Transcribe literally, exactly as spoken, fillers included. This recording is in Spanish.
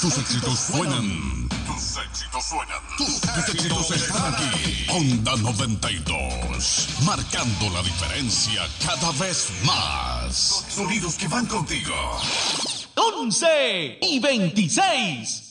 Tus éxitos suenan. Tus éxitos suenan. Tus éxitos están aquí. Onda noventa y dos. Marcando la diferencia cada vez más. Sonidos que van contigo. once y veintiséis.